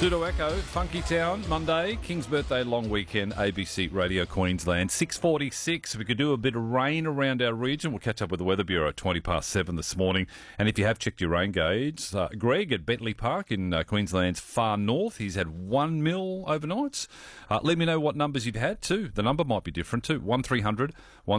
Pseudo Echo, Funky Town, Monday, King's Birthday long weekend, ABC Radio Queensland, 6:46. We could do a bit of rain around our region. We'll catch up with the Weather Bureau at 7:20 this morning. And if you have checked your rain gauge, Greg at Bentley Park in Queensland's far north, he's had 1 mil overnights. Let me know what numbers you've had too. The number might be different too. 1300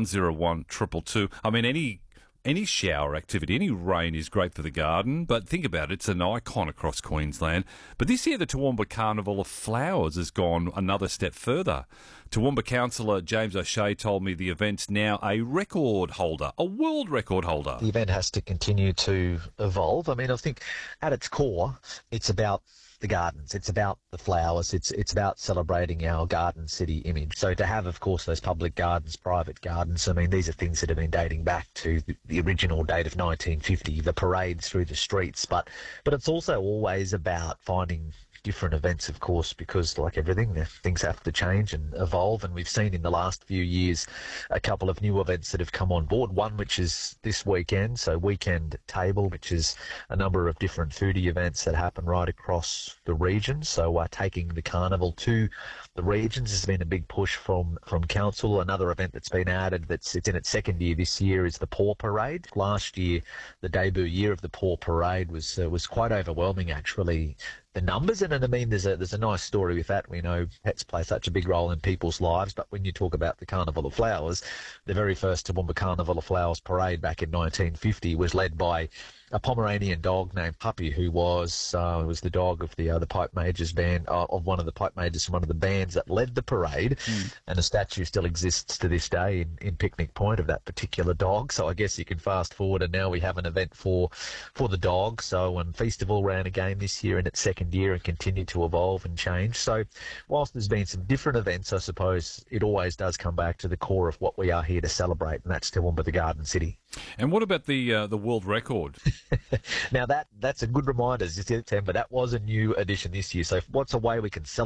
101 222. I mean, any shower activity, any rain is great for the garden, but think about it, it's an icon across Queensland. But this year the Toowoomba Carnival of Flowers has gone another step further. Toowoomba councillor James O'Shea told me the event's now a record holder, a world record holder. The event has to continue to evolve. I mean, I think at its core, it's about the gardens. It's about the flowers. It's about celebrating our garden city image. So to have, of course, those public gardens, private gardens, I mean, these are things that have been dating back to the original date of 1950, the parades through the streets. But it's also always about finding different events, of course, because like everything, things have to change and evolve. And we've seen in the last few years a couple of new events that have come on board. One which is this weekend, so Weekend Table, which is a number of different foodie events that happen right across the region. So taking the carnival to the regions has been a big push from council. Another event that's been added it's in its second year this year is the Paw Parade. Last year, the debut year of the Paw Parade was quite overwhelming, actually. The numbers, and I mean, there's a nice story with that. We know pets play such a big role in people's lives, but when you talk about the Carnival of Flowers, the very first Toowoomba Carnival of Flowers parade back in 1950 was led by a Pomeranian dog named Puppy, who was the dog of the Pipe Majors band, of one of the Pipe Majors from one of the bands that led the parade, and a statue still exists to this day in Picnic Point of that particular dog. So I guess you can fast forward, and now we have an event for the dog. So and Feastival ran again this year in its second year and continued to evolve and change. So whilst there's been some different events, I suppose it always does come back to the core of what we are here to celebrate, and that's Toowoomba, the Garden City. And what about the world record? Now that's a good reminder, September. That was a new addition this year. So what's a way we can celebrate